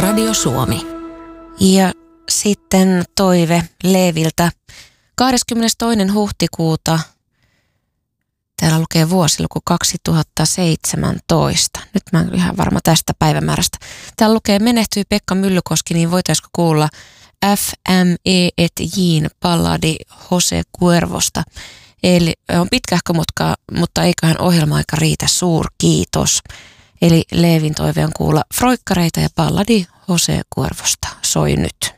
Radio Suomi. Ja sitten toive Leeviltä 22. huhtikuuta. Täällä lukee vuosiluku 2017. Nyt mä en ihan varma tästä päivämäärästä. Täällä lukee menehtyi Pekka Myllykoski, niin voitaisiko kuulla FME et Jin balladi Jose Cuervosta. Eli on pitkähkö mutta eiköhän ohjelma-aika riitä, suurkiitos. Eli Leevin toive on kuulla froikkareita ja balladi Jose Cuervosta. Soi nyt.